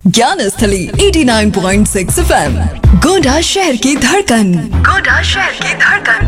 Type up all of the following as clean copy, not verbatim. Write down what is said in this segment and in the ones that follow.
ज्ञान स्थली 89.6 FM, गोंडा शहर की धड़कन। गोंडा शहर की धड़कन।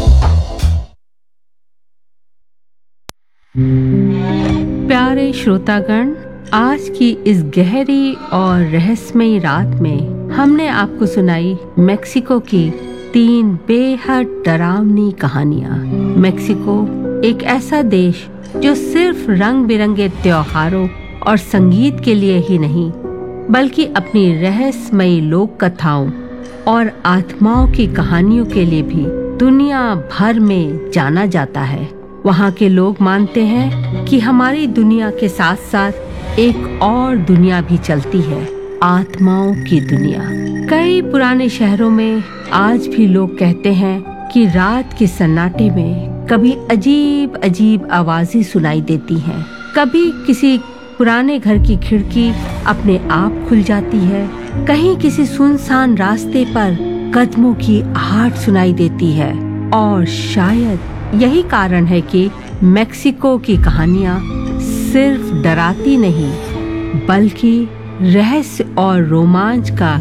प्यारे श्रोतागण, आज की इस गहरी और रहस्यमयी रात में हमने आपको सुनाई मेक्सिको की 3 बेहद डरावनी कहानियाँ। मेक्सिको एक ऐसा देश जो सिर्फ रंग बिरंगे त्योहारों और संगीत के लिए ही नहीं, बल्कि अपनी रहस्यमयी लोक कथाओं और आत्माओं की कहानियों के लिए भी दुनिया भर में जाना जाता है। वहाँ के लोग मानते हैं कि हमारी दुनिया के साथ साथ एक और दुनिया भी चलती है, आत्माओं की दुनिया। कई पुराने शहरों में आज भी लोग कहते हैं कि रात के सन्नाटे में कभी अजीब अजीब आवाजें सुनाई देती हैं। कभी किसी पुराने घर की खिड़की अपने आप खुल जाती है, कहीं किसी सुनसान रास्ते पर कदमों की आहट सुनाई देती है। और शायद यही कारण है कि मेक्सिको की कहानियाँ सिर्फ डराती नहीं, बल्कि रहस्य और रोमांच का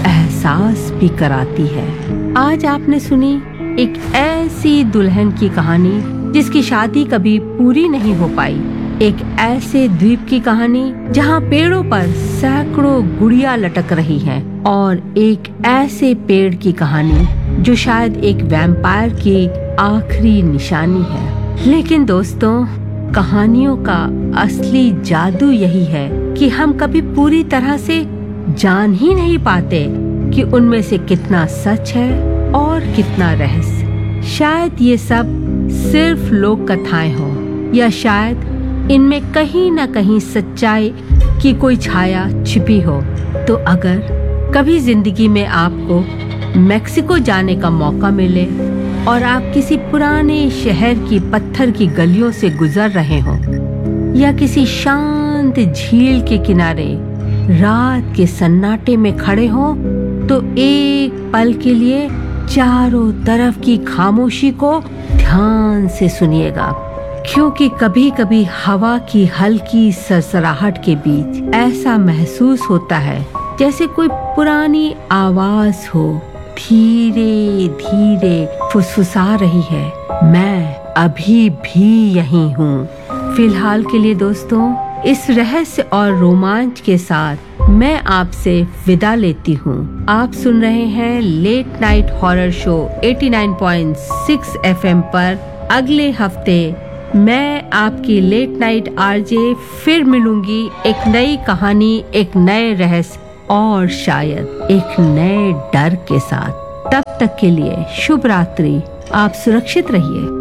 एहसास भी कराती है। आज आपने सुनी एक ऐसी दुल्हन की कहानी जिसकी शादी कभी पूरी नहीं हो पाई, एक ऐसे द्वीप की कहानी जहाँ पेड़ों पर सैकड़ों गुड़िया लटक रही हैं, और एक ऐसे पेड़ की कहानी जो शायद एक वैम्पायर की आखिरी निशानी है। लेकिन दोस्तों, कहानियों का असली जादू यही है कि हम कभी पूरी तरह से जान ही नहीं पाते कि उनमें से कितना सच है और कितना रहस्य। शायद ये सब सिर्फ लोक कथाएं हों, या शायद इनमें कहीं न कहीं सच्चाई की कोई छाया छिपी हो। तो अगर कभी जिंदगी में आपको मेक्सिको जाने का मौका मिले और आप किसी पुराने शहर की पत्थर की गलियों से गुजर रहे हो, या किसी शांत झील के किनारे रात के सन्नाटे में खड़े हो, तो एक पल के लिए चारों तरफ की खामोशी को ध्यान से सुनिएगा, क्योंकि कभी कभी हवा की हल्की सरसराहट के बीच ऐसा महसूस होता है जैसे कोई पुरानी आवाज हो धीरे धीरे फुसफुसा रही है, मैं अभी भी यहीं हूँ। फिलहाल के लिए दोस्तों, इस रहस्य और रोमांच के साथ मैं आपसे विदा लेती हूँ। आप सुन रहे हैं late night horror show 89.6 FM पर। अगले हफ्ते मैं आपकी लेट नाइट आरजे फिर मिलूंगी एक नई कहानी, एक नए रहस्य और शायद एक नए डर के साथ। तब तक के लिए शुभ रात्रि। आप सुरक्षित रहिए।